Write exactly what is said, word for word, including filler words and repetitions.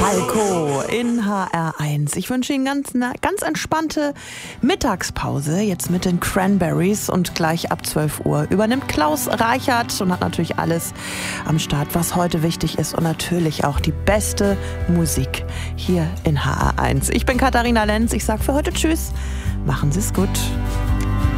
Falco in H R eins. Ich wünsche Ihnen ganz, eine ganz entspannte Mittagspause, jetzt mit den Cranberries, und gleich ab zwölf Uhr übernimmt Klaus Reichert und hat natürlich alles am Start, was heute wichtig ist, und natürlich auch die beste Musik hier in H R eins. Ich bin Katharina Lenz, ich sage für heute Tschüss, machen Sie es gut.